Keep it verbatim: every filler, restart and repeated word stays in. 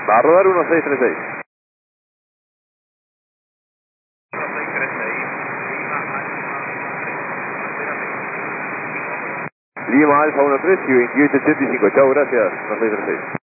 Va a rodar uno seis tres seis. Lima Alfa uno tres y veintiocho ochenta y cinco. Chao, gracias. uno seis tres seis.